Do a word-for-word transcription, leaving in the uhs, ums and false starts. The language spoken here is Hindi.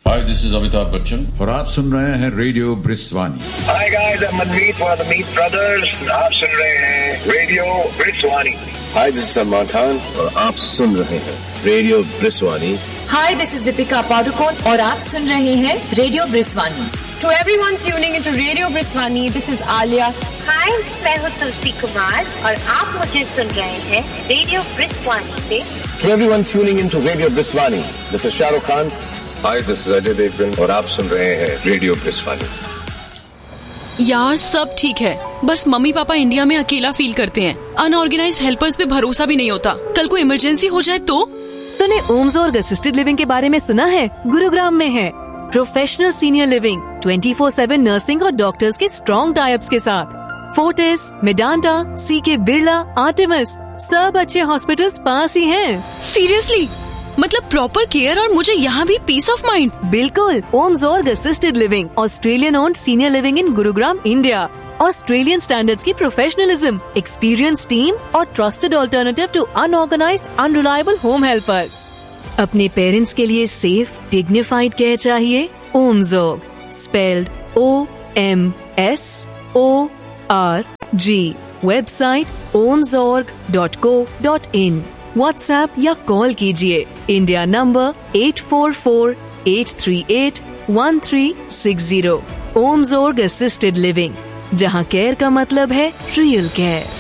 Hi, this is Amitabh Bachchan और आप सुन रहे हैं radio ब्रिस्वानी. Hi guys, I'm Manmeet for the Meet Brothers. आप सुन रहे हैं radio ब्रिस्वानी. Hi, this is Salman Khan और आप सुन रहे हैं radio ब्रिस्वानी. Hi, this is Deepika Padukone और आप सुन रहे हैं radio ब्रिस्वानी. To everyone tuning into Radio Briswani, this is Alia. Hi, मैं हूँ तुलसी कुमार और आप मुझे सुन रहे हैं रेडियो ब्रिस्वानी से. To everyone tuning into Radio Briswani, this is Shah Rukh Khan. Hi, this is Ajay Devgan और आप सुन रहे हैं रेडियो ब्रिस्वानी. यार सब ठीक है, बस मम्मी पापा इंडिया में अकेला फील करते हैं. अनऑर्गेनाइज्ड हेल्पर्स पे भरोसा भी नहीं होता. कल को इमरजेंसी हो जाए तो? तूने ओमजोर्ग असिस्टेड लिविंग के बारे में सुना है? गुरुग्राम में है professional senior living, twenty four seven nursing और डॉक्टर्स के स्ट्रॉन्ग टाइप्स के साथ. फोर्टिस, मेडांटा, सीके बिरला, आर्टेमिस, सब अच्छे हॉस्पिटल्स पास ही हैं. सीरियसली? मतलब प्रॉपर केयर और मुझे यहाँ भी पीस ऑफ माइंड. बिल्कुल. ओमजोर्ग assisted living, Australian owned senior living in Gurugram, India. Australian standards की प्रोफेशनलिज्म, एक्सपीरियंस टीम और trusted alternative to unorganised unreliable home helpers. अपने पेरेंट्स के लिए सेफ डिग्निफाइड केयर चाहिए? ओमजोर्ग, spelled O M S O R G. Website ओमजोर्ग dot co dot in. WhatsApp या कॉल कीजिए. India number eight four four eight three eight one three six zero. ओमजोर्ग assisted living, जहाँ केयर का मतलब है रियल केयर.